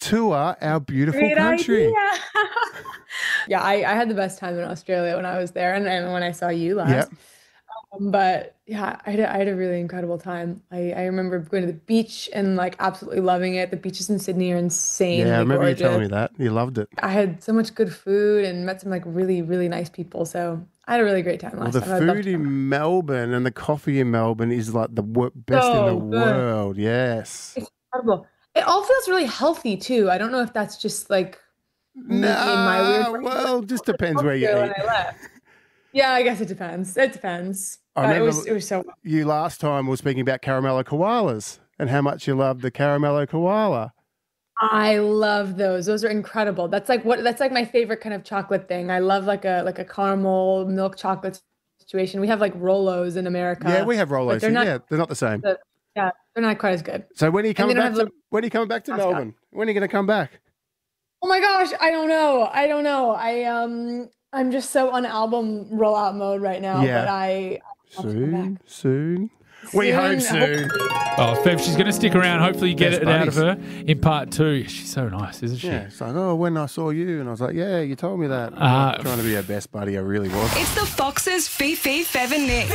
tour our beautiful Great country. idea. Yeah, I had the best time in Australia when I was there and when I saw you Yep. last. But yeah, I had a really incredible time. I remember going to the beach and like absolutely loving it. The beaches in Sydney are Yeah, I insanely remember you telling gorgeous. me that. You loved it. I had so much good food and met some like really, really nice people. So I had a really great time Well, last the time. I'd love food to come back. in Melbourne and the coffee in Melbourne is like the best in the So good. world. Yes. It's incredible. It all feels really healthy too. I don't know if that's just like me and my weird No, brain, but well, just it depends felt where you good when eat. I left. Yeah, I guess it depends. It depends. I But remember it was so you last time were speaking about caramello koalas and how much you love the caramello koala. I love those. Those are incredible. That's like my favorite kind of chocolate thing. I love like a caramel milk chocolate situation. We have like Rolos in Yeah, America, we have but Rolos they're here. not Yeah, they're not the same. yeah, they're not quite as good. So when are you And they coming don't back have to little mascot. Melbourne? When are you going to come back? Oh my gosh, I don't know. I don't know. I'm just so on album rollout mode right now, but Yeah, I'll come back. soon. We hope Soon, soon. Oh, Fev, she's going to stick around. Hopefully you get Best it out of buddies. her in part 2. She's so nice, isn't she? Yeah, it's like, oh, when I saw you, and I was like, yeah, you told me that. Trying to be her best buddy, I really was. It's the Foxes Fifi, Fev and Nick.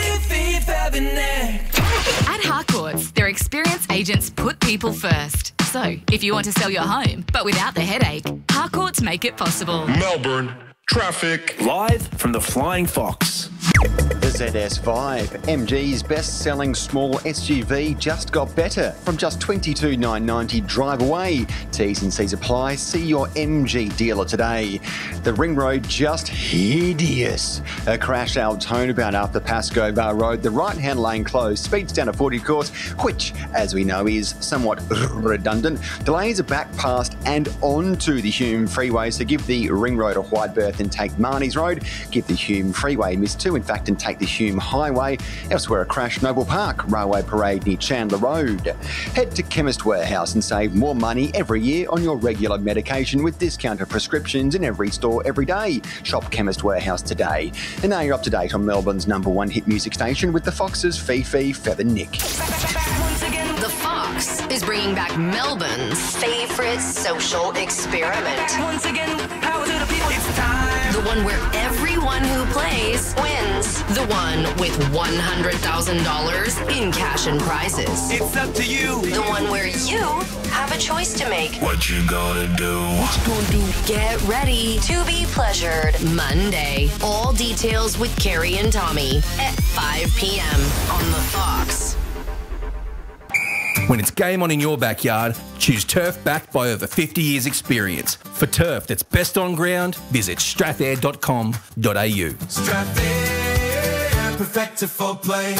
At Harcourts, their experienced agents put people first. So, if you want to sell your home, but without the headache, Harcourts make it possible. Melbourne traffic. Live from the Flying Fox. The ZS5, MG's best-selling small SUV, just got better from just $22,990 drive away. T's and C's apply. See your MG dealer today. The ring road just hideous. A crash Altona up the Pasco Bar Road. The right-hand lane closed. Speeds down to 40 course, which, as we know, is somewhat redundant. Delays are back past and onto the Hume Freeway, so give the ring road a wide berth and take Marnie's Road. Give the Hume Freeway miss 2, in fact, and take the Hume Highway. Elsewhere, a crash, Noble Park Railway Parade near Chandler Road. Head to Chemist Warehouse and save more money every year on your regular medication with discounted prescriptions in every store every day. Shop Chemist Warehouse today. And now you're up to date on Melbourne's #1 hit music station with the Foxes, Fifi, Fev and Nick. The Fox is bringing back Melbourne's favourite social experiment. Once again, power to the people. It's time. The one where everyone who plays wins. The one with $100,000 in cash and prizes. It's up to you. The one where you have a choice to make. What you gonna do? Get ready to be pleasured Monday. All details with Carrie and Tommy at 5 p.m. on The Fox. When it's game on in your backyard, choose turf backed by over 50 years' experience. For turf that's best on ground, visit strathair.com.au. Strathair, perfected for play.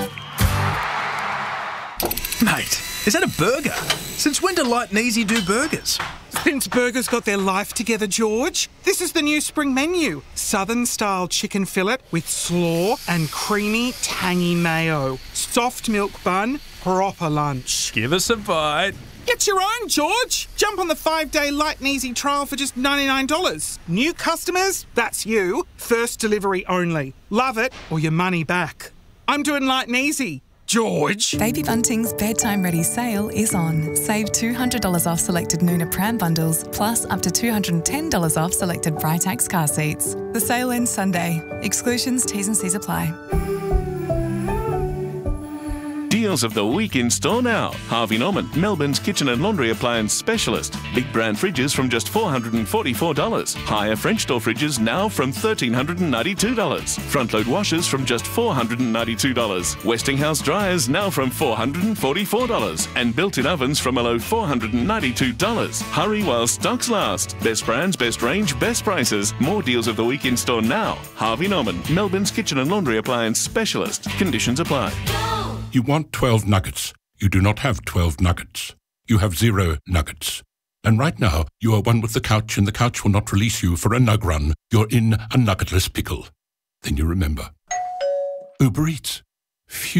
Mate, is that a burger? Since when do Light and Easy do burgers? Since burgers got their life together, George. This is the new spring menu. Southern-style chicken fillet with slaw and creamy, tangy mayo. Soft milk bun, proper lunch. Give us a bite. Get your own, George. Jump on the 5-day Light and Easy trial for just $99. New customers, that's you. First delivery only. Love it or your money back. I'm doing Light and Easy. George. Baby Bunting's Bedtime Ready sale is on. Save $200 off selected Nuna pram bundles, plus up to $210 off selected Britax car seats. The sale ends Sunday. Exclusions, T's and C's apply. Deals of the week in store now. Harvey Norman, Melbourne's kitchen and laundry appliance specialist. Big brand fridges from just $444. Higher French door fridges now from $1,392. Front load washers from just $492. Westinghouse dryers now from $444. And built-in ovens from a low $492. Hurry while stocks last. Best brands, best range, best prices. More deals of the week in store now. Harvey Norman, Melbourne's kitchen and laundry appliance specialist. Conditions apply. You want 12 nuggets. You do not have 12 nuggets. You have 0 nuggets. And right now, you are one with the couch, and the couch will not release you for a nug run. You're in a nuggetless pickle. Then you remember. Uber Eats. Phew.